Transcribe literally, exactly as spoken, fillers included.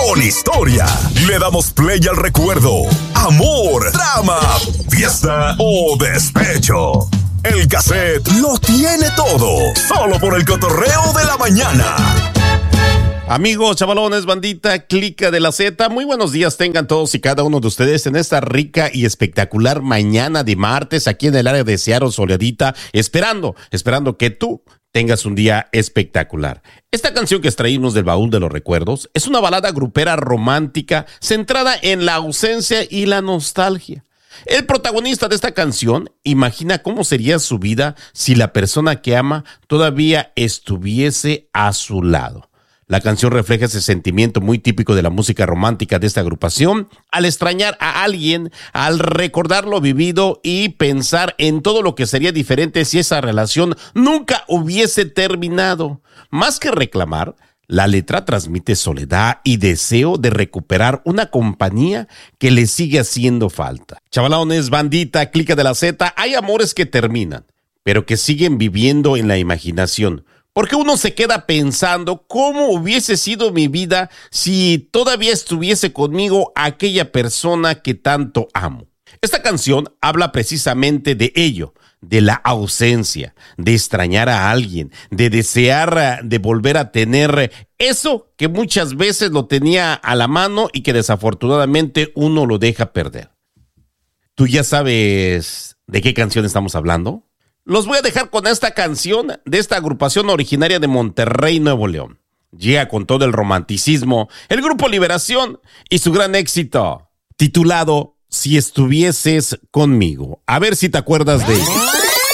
con historia. Le damos play al recuerdo, amor, drama, fiesta o despecho. El cassette lo tiene todo, solo por el cotorreo de la mañana. Amigos, chavalones, bandita, clica de la Z, muy buenos días tengan todos y cada uno de ustedes en esta rica y espectacular mañana de martes aquí en el área de Seattle soleadita, esperando, esperando que tú tengas un día espectacular. Esta canción que extraímos del baúl de los recuerdos es una balada grupera romántica centrada en la ausencia y la nostalgia. El protagonista de esta canción imagina cómo sería su vida si la persona que ama todavía estuviese a su lado. La canción refleja ese sentimiento muy típico de la música romántica de esta agrupación, al extrañar a alguien, al recordar lo vivido y pensar en todo lo que sería diferente si esa relación nunca hubiese terminado. Más que reclamar, la letra transmite soledad y deseo de recuperar una compañía que le sigue haciendo falta. Chavalones, bandita, clica de la Z, hay amores que terminan, pero que siguen viviendo en la imaginación. Porque uno se queda pensando cómo hubiese sido mi vida si todavía estuviese conmigo aquella persona que tanto amo. Esta canción habla precisamente de ello, de la ausencia, de extrañar a alguien, de desear de volver a tener eso que muchas veces lo tenía a la mano y que desafortunadamente uno lo deja perder. ¿Tú ya sabes de qué canción estamos hablando? Los voy a dejar con esta canción de esta agrupación originaria de Monterrey, Nuevo León. Llega con todo el romanticismo, el grupo Liberación y su gran éxito, titulado Si estuvieses conmigo. A ver si te acuerdas de ello.